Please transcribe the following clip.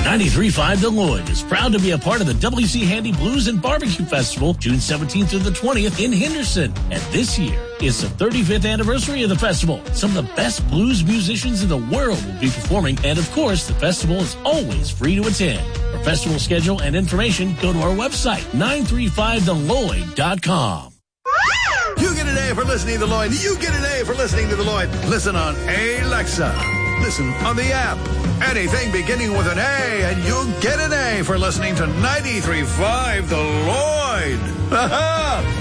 93.5 The Lloyd is proud to be a part of the W.C. Handy Blues and Barbecue Festival, June 17th through the 20th in Henderson. And this year is the 35th anniversary of the festival. Some of the best blues musicians in the world will be performing. And of course, the festival is always free to attend. For festival schedule and information, go to our website, 935thelloyd.com. You get an A for listening to The Lloyd. You get an A for listening to The Lloyd. Listen on Alexa. Listen on the app. Anything beginning with an A, and you'll get an A for listening to 93.5 The Lloyd.